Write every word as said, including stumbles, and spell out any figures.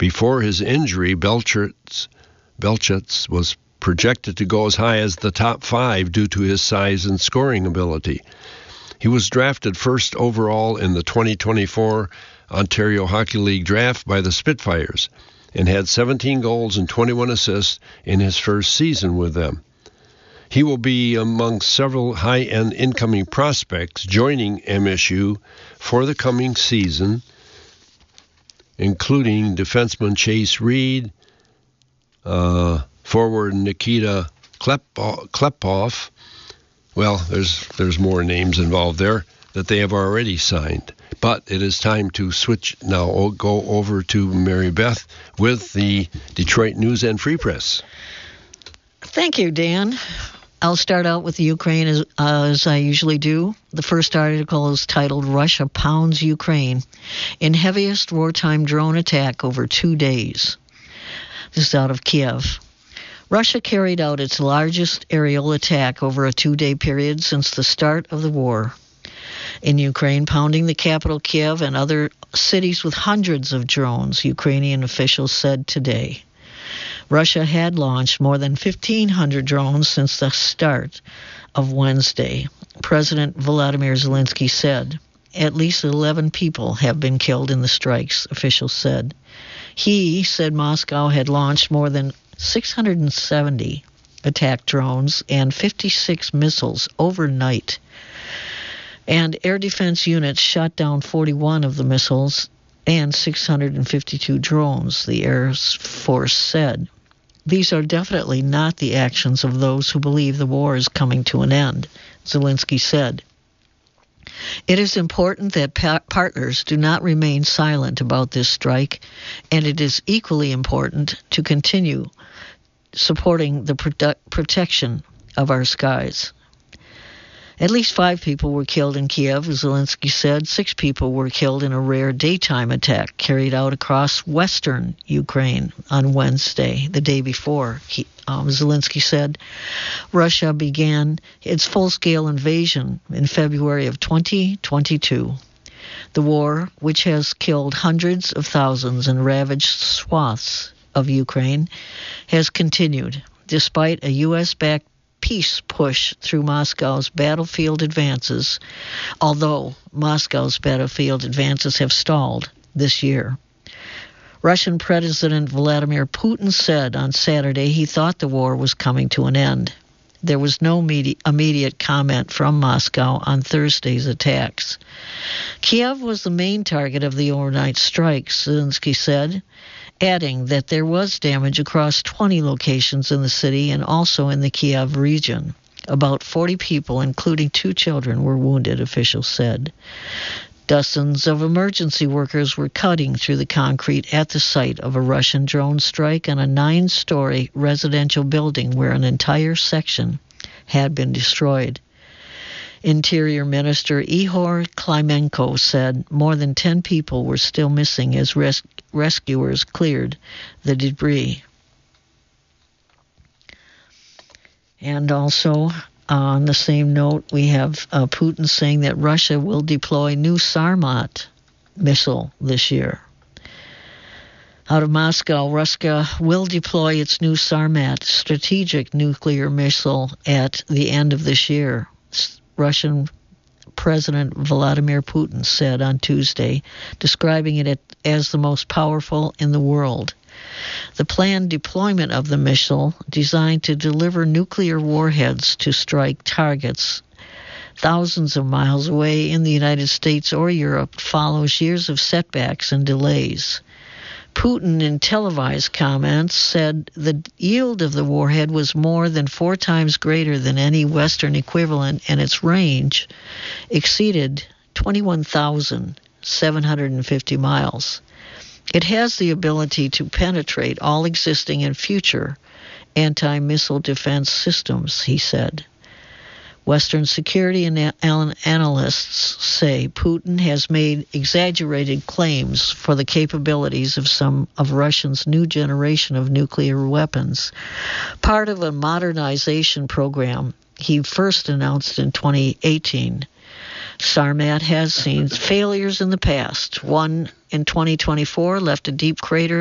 Before his injury, Belchets, Belchets was projected to go as high as the top five due to his size and scoring ability. He was drafted first overall in the twenty twenty-four Ontario Hockey League draft by the Spitfires and had seventeen goals and twenty-one assists in his first season with them. He will be among several high-end incoming prospects joining M S U for the coming season, including defenseman Chase Reed, uh, forward Nikita Klepov. Well, there's there's more names involved there that they have already signed. But it is time to switch now. I'll go over to Mary Beth with the Detroit News and Free Press. Thank you, Dan. I'll start out with Ukraine as, uh, as I usually do. The first article is titled Russia Pounds Ukraine in Heaviest Wartime Drone Attack Over Two Days. This is out of Kiev. Russia carried out its largest aerial attack over a two-day period since the start of the war in Ukraine, pounding the capital Kiev and other cities with hundreds of drones, Ukrainian officials said today. Russia had launched more than fifteen hundred drones since the start of Wednesday. President Volodymyr Zelensky said at least eleven people have been killed in the strikes, officials said. He said Moscow had launched more than six hundred seventy attack drones and fifty-six missiles overnight. And air defense units shot down forty-one of the missiles and six hundred fifty-two drones, the Air Force said. These are definitely not the actions of those who believe the war is coming to an end, Zelensky said. It is important that pa- partners do not remain silent about this strike, and it is equally important to continue supporting the produ- protection of our skies. At least five people were killed in Kiev, Zelensky said. Six people were killed in a rare daytime attack carried out across western Ukraine on Wednesday, the day before. He, um, Zelensky said Russia began its full-scale invasion in February of twenty twenty-two. The war, which has killed hundreds of thousands and ravaged swaths of Ukraine, has continued, despite a U S-backed peace push through Moscow's battlefield advances, although Moscow's battlefield advances have stalled this year. Russian President Vladimir Putin said on Saturday he thought the war was coming to an end. There was no immediate, immediate comment from Moscow on Thursday's attacks. Kiev was the main target of the overnight strikes, Zelensky said, adding that there was damage across twenty locations in the city and also in the Kiev region. About forty people, including two children, were wounded, officials said. Dozens of emergency workers were cutting through the concrete at the site of a Russian drone strike on a nine-story residential building where an entire section had been destroyed. Interior Minister Ihor Klimenko said more than ten people were still missing as res- rescuers cleared the debris. And also, on the same note, we have uh, Putin saying that Russia will deploy new Sarmat missile this year. Out of Moscow, Russia will deploy its new Sarmat strategic nuclear missile at the end of this year, Russian President Vladimir Putin said on Tuesday, describing it as the most powerful in the world. The planned deployment of the missile, designed to deliver nuclear warheads to strike targets thousands of miles away in the United States or Europe, follows years of setbacks and delays. Putin, in televised comments, said the yield of the warhead was more than four times greater than any Western equivalent, and its range exceeded twenty-one thousand seven hundred fifty miles. It has the ability to penetrate all existing and future anti-missile defense systems, he said. Western security and analysts say Putin has made exaggerated claims for the capabilities of some of Russia's new generation of nuclear weapons, part of a modernization program he first announced in twenty eighteen. Sarmat has seen failures in the past. One in twenty twenty-four left a deep crater